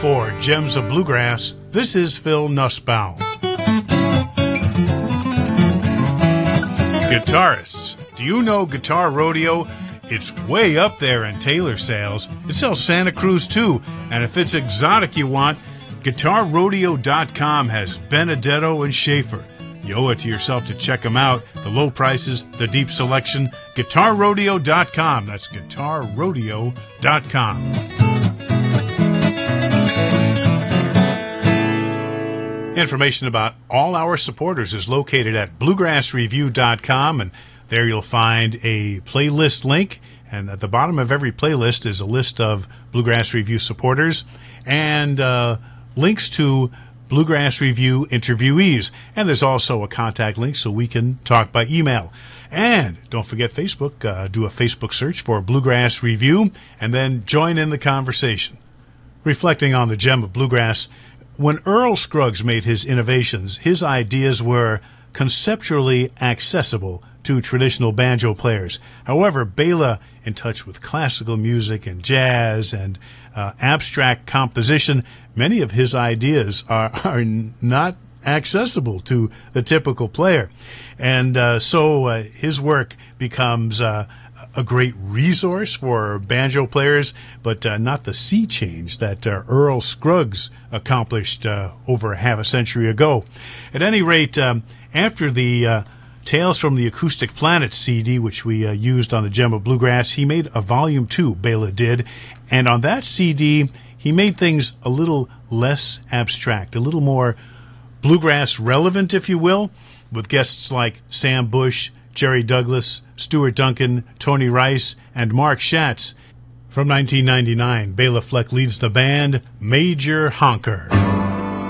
For Gems of Bluegrass, this is Phil Nussbaum. Guitarists, do you know Guitar Rodeo? It's way up there in Taylor sales. It sells Santa Cruz too, and if it's exotic you want, GuitarRodeo.com has Benedetto and Schaefer. You owe it to yourself to check them out. The low prices, the deep selection. GuitarRodeo.com. That's GuitarRodeo.com. Information about all our supporters is located at BluegrassReview.com, and there you'll find a playlist link. And at the bottom of every playlist is a list of Bluegrass Review supporters and links to Bluegrass Review interviewees. And there's also a contact link so we can talk by email. And don't forget Facebook. Do a Facebook search for Bluegrass Review and then join in the conversation. Reflecting on the gem of bluegrass, when Earl Scruggs made his innovations, his ideas were conceptually accessible to traditional banjo players. However, Bela, in touch with classical music and jazz and abstract composition, many of his ideas are not accessible to the typical player. And so his work becomes a great resource for banjo players, but not the sea change that Earl Scruggs accomplished over half a century ago. At any rate, after the Tales from the Acoustic Planet CD, which we used on the Gem of Bluegrass, he made a Volume 2, Bela did, and on that CD, he made things a little less abstract, a little more bluegrass relevant, if you will, with guests like Sam Bush, Jerry Douglas, Stuart Duncan, Tony Rice, and Mark Schatz. From 1999, Bela Fleck leads the band Major Honker.